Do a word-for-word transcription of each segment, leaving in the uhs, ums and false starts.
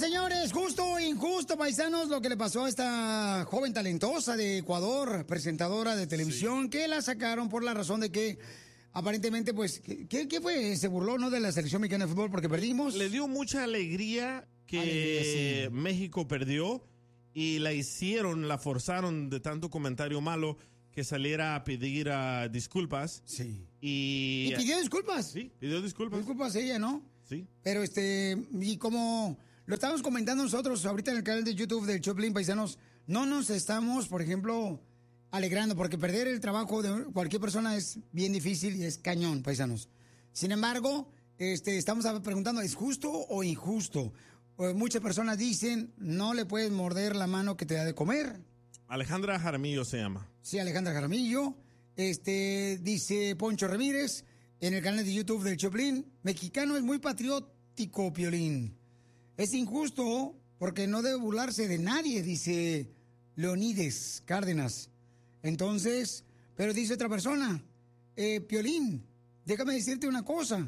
señores, justo o injusto, paisanos, lo que le pasó a esta joven talentosa de Ecuador, presentadora de televisión, sí. que la sacaron por la razón de que aparentemente, pues, ¿qué, qué fue? Se burló, ¿no?, de la selección mexicana de fútbol porque perdimos. Le dio mucha alegría que alegría, sí. México perdió y la hicieron, la forzaron de tanto comentario malo que saliera a pedir uh, disculpas. Sí. Y, ¿Y pidió disculpas? Sí, pidió disculpas. Disculpas ella, ¿no? Sí. Pero este, y como lo estábamos comentando nosotros ahorita en el canal de YouTube del Choplin, paisanos, no nos estamos, por ejemplo, alegrando, porque perder el trabajo de cualquier persona es bien difícil y es cañón, paisanos. Sin embargo, este, estamos preguntando, ¿es justo o injusto? Pues muchas personas dicen, no le puedes morder la mano que te da de comer. Alejandra Jaramillo se llama. Sí, Alejandra Jaramillo. Este, dice Poncho Ramírez, en el canal de YouTube del Choplin, mexicano es muy patriótico, Piolín. Es injusto porque no debe burlarse de nadie, dice Leonides Cárdenas. Entonces, pero dice otra persona, eh, Piolín, déjame decirte una cosa,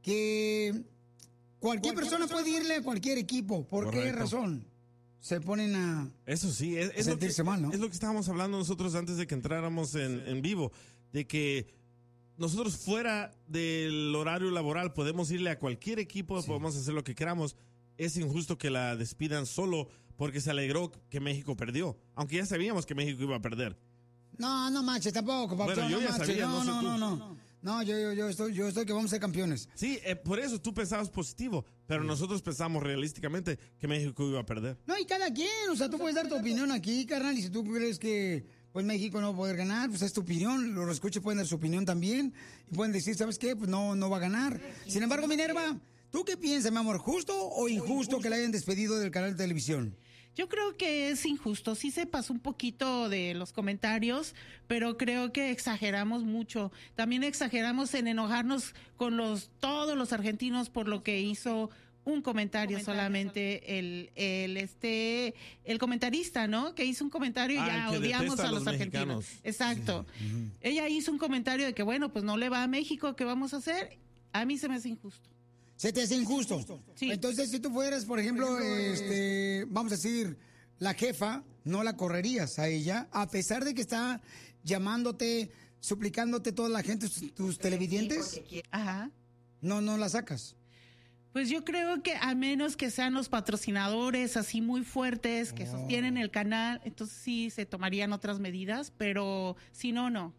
que cualquier, cualquier persona, persona puede irle a cualquier equipo. ¿Por Correcto. qué razón? Se ponen a Eso sí, es, es, lo que, mal, ¿no? es lo que estábamos hablando nosotros antes de que entráramos en, en vivo, de que nosotros fuera del horario laboral podemos irle a cualquier equipo, sí. podemos hacer lo que queramos. Es injusto que la despidan solo porque se alegró que México perdió, aunque ya sabíamos que México iba a perder. No, no manches, tampoco, papá. Bueno, yo no ya manches. sabía, no, no sé no, tú. no, no, no. No, yo, yo, yo estoy, yo estoy que vamos a ser campeones. Sí, eh, por eso tú pensabas positivo, pero sí. nosotros pensamos realísticamente que México iba a perder. No, y cada quien, o sea, tú puedes dar tu opinión aquí, carnal, y si tú crees que pues México no va a poder ganar, pues es tu opinión, los escuchas pueden dar su opinión también, y pueden decir, ¿sabes qué? Pues no, no va a ganar. Sin embargo, Minerva, ¿tú qué piensas, mi amor? ¿Justo o injusto que la hayan despedido del canal de televisión? Yo creo que es injusto, sí se pasó un poquito de los comentarios, pero creo que exageramos mucho. También exageramos en enojarnos con los todos los argentinos por lo que hizo un comentario, comentario solamente el el este el comentarista, ¿no? Que hizo un comentario y ah, ya odiamos a los, los argentinos. Exacto. Sí. Ella hizo un comentario de que bueno, pues no le va a México, ¿qué vamos a hacer? A mí se me hace injusto. ¿Se te hace injusto? Sí. Entonces, si tú fueras, por ejemplo, por ejemplo este, vamos a decir, la jefa, no la correrías a ella, a pesar de que está llamándote, suplicándote toda la gente, tus, tus televidentes. Ajá. No, no la sacas. Pues yo creo que a menos que sean los patrocinadores así muy fuertes que oh. sostienen el canal, entonces sí se tomarían otras medidas, pero si no, no.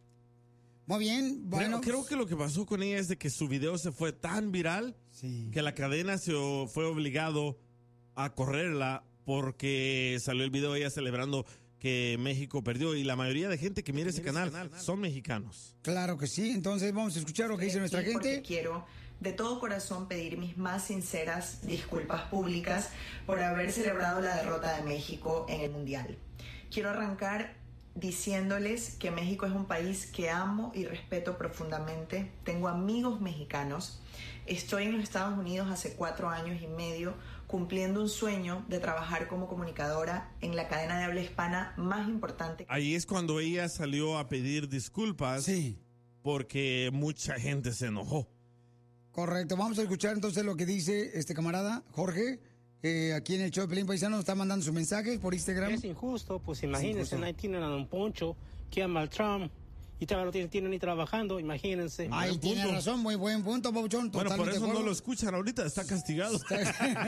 Muy bien, bueno. Creo, creo que lo que pasó con ella es de que su video se fue tan viral sí. que la cadena se fue obligado a correrla porque salió el video de ella celebrando que México perdió y la mayoría de gente que mira ese canal, canal son mexicanos. Claro que sí, entonces vamos a escuchar lo que dice nuestra gente. Quiero de todo corazón pedir mis más sinceras disculpas públicas por haber celebrado la derrota de México en el Mundial. Quiero arrancar diciéndoles que México es un país que amo y respeto profundamente. Tengo amigos mexicanos. Estoy en los Estados Unidos hace cuatro años y medio cumpliendo un sueño de trabajar como comunicadora en la cadena de habla hispana más importante. Ahí es cuando ella salió a pedir disculpas sí. porque mucha gente se enojó. Correcto, vamos a escuchar entonces lo que dice este camarada, Jorge. Eh, aquí en el show de Pelín Paisano nos está mandando sus mensajes por Instagram. Es injusto, pues imagínense, ahí tienen a Don Poncho, que ama al Trump, y todavía no tienen, tienen ni trabajando, imagínense. Ay, tiene razón, muy buen punto, Pauchón. Bueno, por eso no lo escuchan ahorita, está castigado. Está,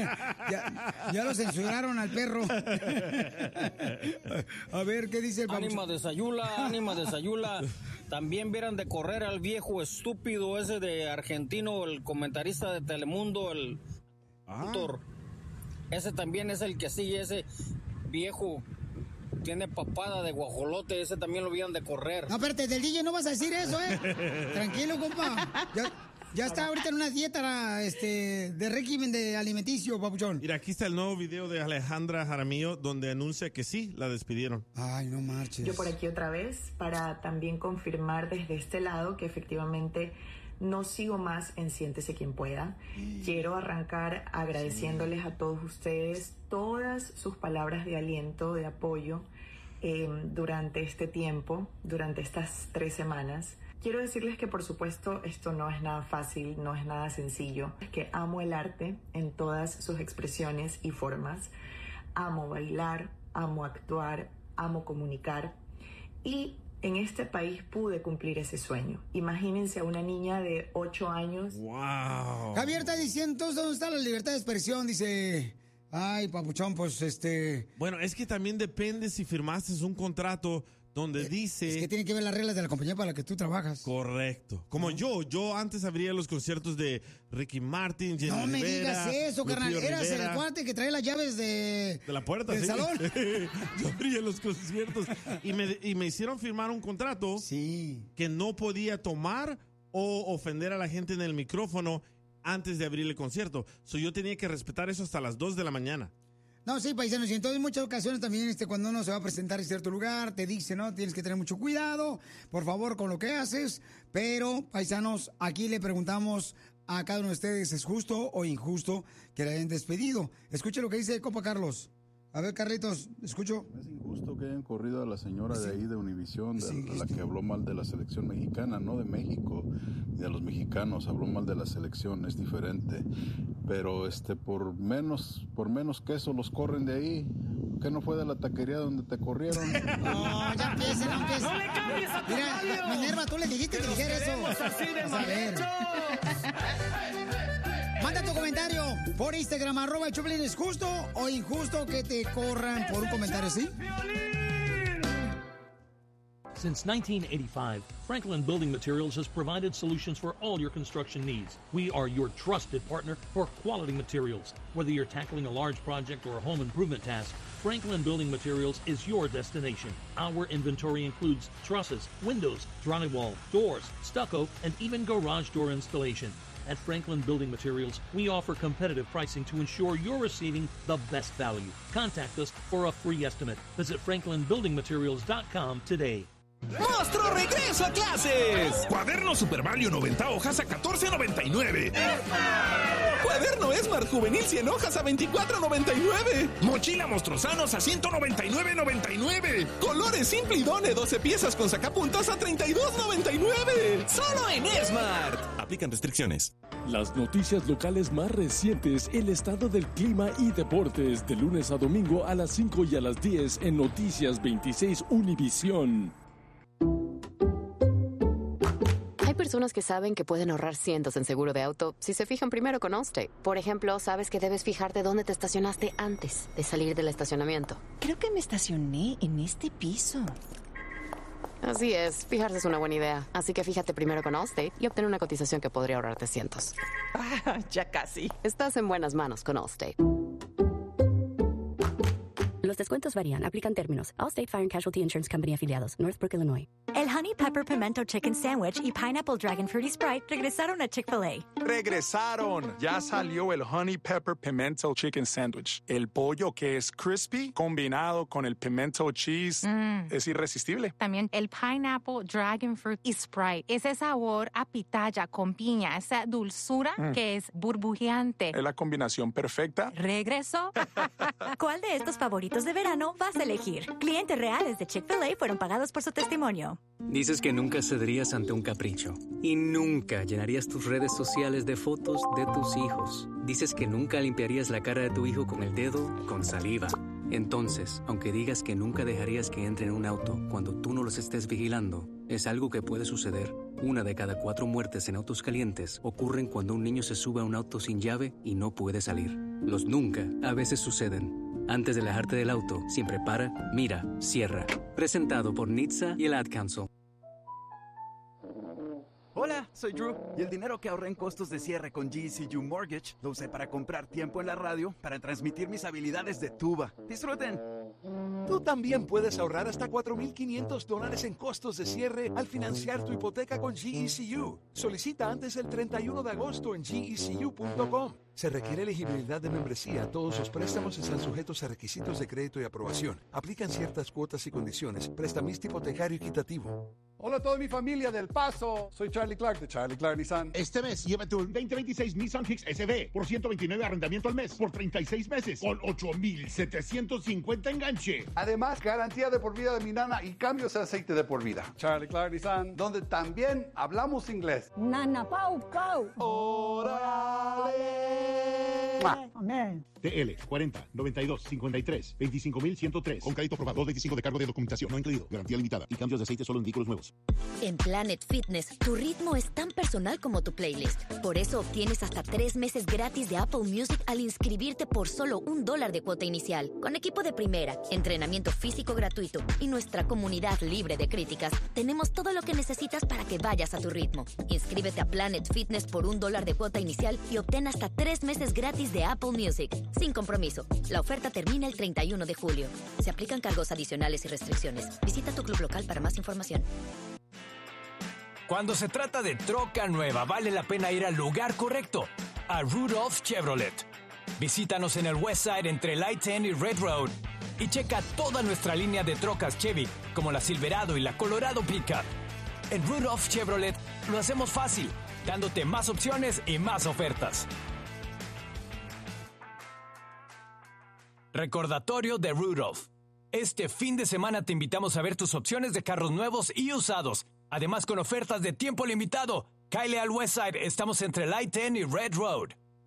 ya, ya lo censuraron al perro. A ver, ¿qué dice el Pauchón? Ánima de Sayula, ánima de Sayula. También vieran de correr al viejo estúpido ese de argentino, el comentarista de Telemundo, el ah. autor. Ese también es el que sigue, ese viejo tiene papada de guajolote, ese también lo vieron de correr. No, espérate, del D J no vas a decir eso, ¿eh? Tranquilo, compa. Ya, ya está ahorita en una dieta este, de régimen de alimenticio, papuchón. Mira, aquí está el nuevo video de Alejandra Jaramillo donde anuncia que sí, la despidieron. Ay, no marches. Yo por aquí otra vez para también confirmar desde este lado que efectivamente no sigo más en Siéntese Quien Pueda. Quiero arrancar agradeciéndoles a todos ustedes todas sus palabras de aliento, de apoyo eh, durante este tiempo, durante estas tres semanas. Quiero decirles que por supuesto esto no es nada fácil, no es nada sencillo. Es que amo el arte en todas sus expresiones y formas. Amo bailar, amo actuar, amo comunicar. Y en este país pude cumplir ese sueño. Imagínense a una niña de ocho años. ¡Wow! Javier está diciendo, entonces, ¿dónde está la libertad de expresión? Dice, ay, papuchón, pues este... Bueno, es que también depende si firmaste un contrato donde dice... Es que tiene que ver las reglas de la compañía para la que tú trabajas. Correcto. Como ¿no? yo, yo antes abría los conciertos de Ricky Martin, Jenny No me Rivera, digas eso, carnal. Eras Rivera. el cuate que trae las llaves de... De la puerta, del sí. salón. Yo abría los conciertos y me, y me hicieron firmar un contrato sí. que no podía tomar o ofender a la gente en el micrófono antes de abrir el concierto. So, yo tenía que respetar eso hasta las dos de la mañana. No, sí, paisanos, y entonces en muchas ocasiones también este, cuando uno se va a presentar en cierto lugar, te dice, ¿no? Tienes que tener mucho cuidado, por favor, con lo que haces. Pero, paisanos, aquí le preguntamos a cada uno de ustedes, ¿es justo o injusto que le hayan despedido? Escuche lo que dice Copa Carlos. A ver, Carlitos, escucho. Es injusto que hayan corrido a la señora sí. de ahí de Univisión, de, sí, de la que habló mal de la selección mexicana, no de México, ni de los mexicanos, habló mal de la selección, es diferente. Pero este por menos por menos que eso los corren de ahí. ¿Qué no fue de la taquería donde te corrieron? No, ya empiecen, no empiecen. ¡No le cambies a tu Mira, radio! Minerva, tú le dijiste que, que dijera eso. Así de Vas a ver. Manda tu comentario por Instagram, arroba el Choplin. ¿Es justo o injusto que te corran por un comentario así? Since nineteen eighty-five, Franklin Building Materials has provided solutions for all your construction needs. We are your trusted partner for quality materials. Whether you're tackling a large project or a home improvement task, Franklin Building Materials is your destination. Our inventory includes trusses, windows, drywall, doors, stucco, and even garage door installation. At Franklin Building Materials, we offer competitive pricing to ensure you're receiving the best value. Contact us for a free estimate. Visit franklin building materials dot com today. ¡Monstruo regreso a clases! Cuaderno Super Value noventa hojas a catorce noventa y nueve. Cuaderno Smart Juvenil cien hojas a veinticuatro noventa y nueve. Mochila Monstruosanos a ciento noventa y nueve noventa y nueve. Colores Simple y Done doce piezas con sacapuntas a treinta y dos noventa y nueve. Solo en Smart. Aplican restricciones. Las noticias locales más recientes, el estado del clima y deportes, de lunes a domingo a las cinco y a las diez en Noticias veintiséis Univisión. Hay personas que saben que pueden ahorrar cientos en seguro de auto si se fijan primero con Allstate. Por ejemplo, sabes que debes fijarte dónde te estacionaste antes de salir del estacionamiento. Creo que me estacioné en este piso. Así es, fijarse es una buena idea. Así que fíjate primero con Allstate y obtén una cotización que podría ahorrarte cientos. Ah, ya casi. Estás en buenas manos con Allstate. Los descuentos varían. Aplican términos. Allstate Fire and Casualty Insurance Company afiliados. Northbrook, Illinois. El Honey Pepper Pimento Chicken Sandwich y Pineapple Dragon Fruity Sprite regresaron a Chick-fil-A. ¡Regresaron! Ya salió el Honey Pepper Pimento Chicken Sandwich. El pollo que es crispy combinado con el pimento cheese mm. es irresistible. También el Pineapple Dragon Fruit y Sprite. Ese sabor a pitaya con piña, esa dulzura mm. que es burbujeante. Es la combinación perfecta. ¿Regreso? ¿Cuál de estos favoritos de verano vas a elegir? Clientes reales de Chick-fil-A fueron pagados por su testimonio. Dices que nunca cederías ante un capricho y nunca llenarías tus redes sociales de fotos de tus hijos. Dices que nunca limpiarías la cara de tu hijo con el dedo con saliva. Entonces, aunque digas que nunca dejarías que entre en un auto cuando tú no los estés vigilando, es algo que puede suceder. Una de cada cuatro muertes en autos calientes ocurren cuando un niño se sube a un auto sin llave y no puede salir. Los nunca a veces suceden. Antes de alejarte del auto, siempre para, mira, cierra. Presentado por N H T S A y el Ad Council. Hola, soy Drew, y el dinero que ahorré en costos de cierre con G E C U Mortgage lo usé para comprar tiempo en la radio para transmitir mis habilidades de tuba. ¡Disfruten! Tú también puedes ahorrar hasta cuatro mil quinientos dólares en costos de cierre al financiar tu hipoteca con G E C U. Solicita antes del treinta y uno de agosto en G E C U punto com. Se requiere elegibilidad de membresía. Todos los préstamos están sujetos a requisitos de crédito y aprobación. Aplican ciertas cuotas y condiciones. Prestamista hipotecario equitativo. Hola a toda mi familia del Paso. Soy Charlie Clark de Charlie Clark Nissan. Este mes llévate un veinte veintiséis Nissan Kicks S V por ciento veintinueve arrendamiento al mes por treinta y seis meses con ocho mil setecientos cincuenta enganche. Además, garantía de por vida de mi nana y cambios de aceite de por vida. Charlie Clark Nissan, donde también hablamos inglés. Nana Pau Pau. ¡Órale! Amén. T L cuarenta noventa y dos cincuenta y tres veinticinco mil ciento tres. Con crédito aprobado. dos veinticinco de cargo de documentación no incluido. Garantía limitada y cambios de aceite solo en vehículos nuevos. En Planet Fitness, tu ritmo es tan personal como tu playlist. Por eso obtienes hasta tres meses gratis de Apple Music al inscribirte por solo un dólar de cuota inicial. Con equipo de primera, entrenamiento físico gratuito y nuestra comunidad libre de críticas, tenemos todo lo que necesitas para que vayas a tu ritmo. Inscríbete a Planet Fitness por un dólar de cuota inicial y obtén hasta tres meses gratis de Apple Music. Sin compromiso. La oferta termina el treinta y uno de julio. Se aplican cargos adicionales y restricciones. Visita tu club local para más información. Cuando se trata de troca nueva, vale la pena ir al lugar correcto, a Rudolph Chevrolet. Visítanos en el Westside entre Light ten y Red Road y checa toda nuestra línea de trocas Chevy, como la Silverado y la Colorado Pickup. En Rudolph Chevrolet lo hacemos fácil, dándote más opciones y más ofertas. Recordatorio de Rudolph. Este fin de semana te invitamos a ver tus opciones de carros nuevos y usados. Además, con ofertas de tiempo limitado. Cáele al Westside. Estamos entre Light ten y Red Road.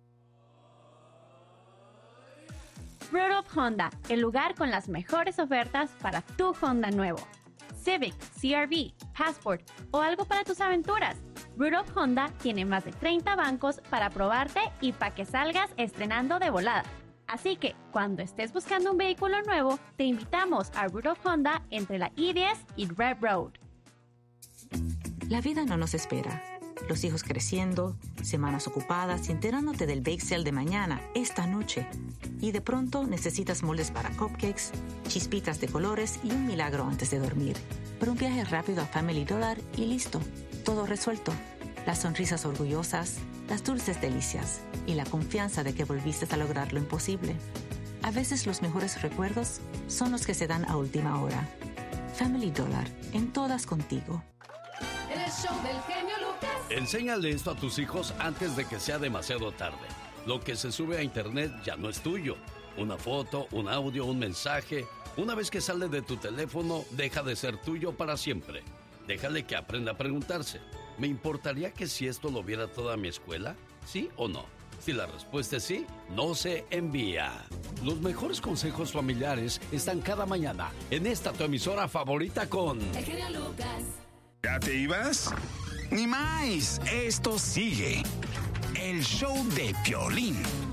Rudolph Honda, el lugar con las mejores ofertas para tu Honda nuevo. Civic, C R V, Passport o algo para tus aventuras. Rudolph Honda tiene más de treinta bancos para probarte y para que salgas estrenando de volada. Así que, cuando estés buscando un vehículo nuevo, te invitamos a Rudolph Honda entre la I diez y Red Road. La vida no nos espera. Los hijos creciendo, semanas ocupadas y enterándote del bake sale de mañana, esta noche. Y de pronto necesitas moldes para cupcakes, chispitas de colores y un milagro antes de dormir. Pero un viaje rápido a Family Dollar y listo. Todo resuelto. Las sonrisas orgullosas, las dulces delicias y la confianza de que volviste a lograr lo imposible. A veces los mejores recuerdos son los que se dan a última hora. Family Dollar, en todas contigo. El show del genio Lucas. Enséñale esto a tus hijos antes de que sea demasiado tarde. Lo que se sube a internet ya no es tuyo. Una foto, un audio, un mensaje. Una vez que sale de tu teléfono, deja de ser tuyo para siempre. Déjale que aprenda a preguntarse. ¿Me importaría que si esto lo viera toda mi escuela? ¿Sí o no? Si la respuesta es sí, no se envía. Los mejores consejos familiares están cada mañana en esta tu emisora favorita con... El genio Lucas. ¿Ya te ibas? Ni más, esto sigue. El show de Piolín.